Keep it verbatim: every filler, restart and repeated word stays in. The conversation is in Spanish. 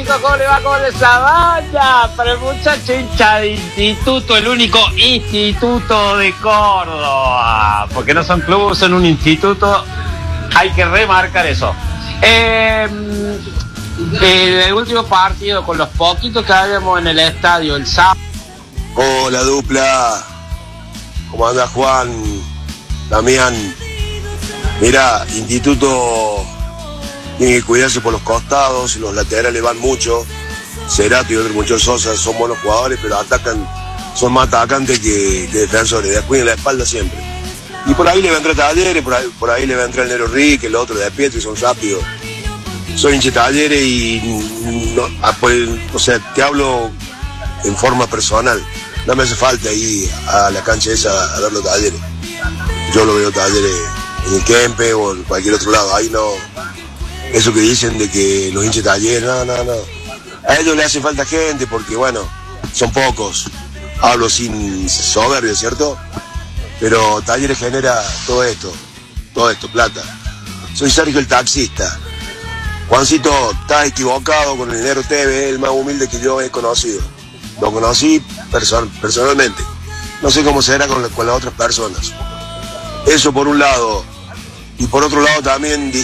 chicos, ¿cómo le va con esa banda? Para el muchacho hincha de instituto, el único instituto de Córdoba. Porque no son clubes, son un instituto. Hay que remarcar eso. Eh, el último partido, con los poquitos que habíamos en el estadio, el sábado. Hola, dupla. ¿Cómo anda, Juan? Damián. Mira, instituto tiene que cuidarse por los costados, y los laterales van mucho. Cerato y otro mucho Sosa son buenos jugadores, pero atacan, son más atacantes que, que defensores. Descuiden la espalda siempre. Y por ahí le va a entrar Talleres, por ahí, por ahí le va a entrar el Nero Rique, el otro de Pietro, y son rápidos. Soy hincha de Talleres y no, pues, o sea, te hablo en forma personal. No me hace falta ir a la cancha esa a ver los Talleres. Yo lo veo Talleres en el Kempe o en cualquier otro lado. Ahí no. Eso que dicen de que los hinchas de Talleres, no, no, no. A ellos les hace falta gente porque, bueno, son pocos. Hablo sin soberbia, ¿cierto? Pero Talleres genera todo esto, todo esto, plata. Soy Sergio el taxista. Juancito, estás equivocado con el Nero Teve, el más humilde que yo he conocido. Lo conocí person personalmente. No sé cómo será con, la, con las otras personas. Eso por un lado. Y por otro lado también